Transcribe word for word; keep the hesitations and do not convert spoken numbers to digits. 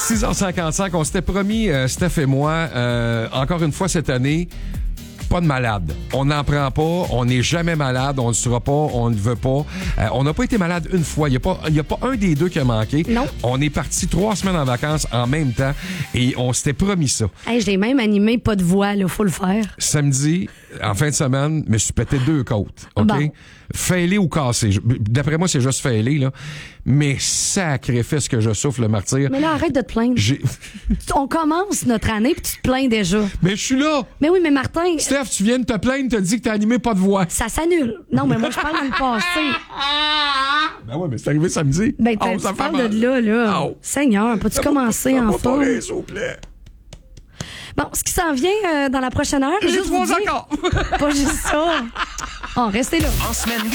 six heures cinquante-cinq, on s'était promis, euh, Steph et moi, euh, encore une fois cette année, pas de malade. On n'en prend pas, on n'est jamais malade, on ne sera pas, on ne veut pas. Euh, on n'a pas été malade une fois. Il n'y a pas, il y a pas un des deux qui a manqué. Non. On est parti trois semaines en vacances en même temps et on s'était promis ça. Hey, je l'ai même animé, pas de voix, là, faut le faire. Samedi, en fin de semaine, je me suis pété deux côtes. OK? Bon. Failé ou cassé. Je- D'après moi, c'est juste failé, là. Mais sacrifice que je souffre, le martyr. Mais là, arrête de te plaindre. J'ai... On commence notre année puis tu te plains déjà. Mais je suis là! Mais oui, mais Martin, Steph, tu viens de te plaindre, t'as dit que t'as animé pas de voix. ça s'annule. Non, mais moi, je parle dans le passé. Ben ouais, mais c'est arrivé samedi. Ben, t'as- Oh, ça tu fait parles mal. de là, là. Oh. Seigneur, peux-tu commencer en forme? S'il vous plaît. Bon, ce qui s'en vient euh, dans la prochaine heure, je J'ai vais vous trois dire- accords. Pas juste ça. Oh, restez là. En semaine